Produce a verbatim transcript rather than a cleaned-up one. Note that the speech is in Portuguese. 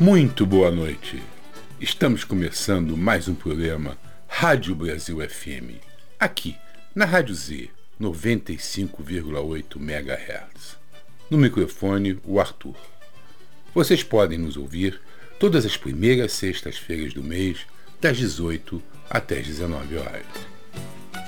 Muito boa noite. Estamos começando mais um programa Rádio Brasil F M, aqui na Rádio Z, noventa e cinco vírgula oito megahertz. No microfone, o Arthur. Vocês podem nos ouvir todas as primeiras sextas-feiras do mês, das dezoito até as dezenove horas.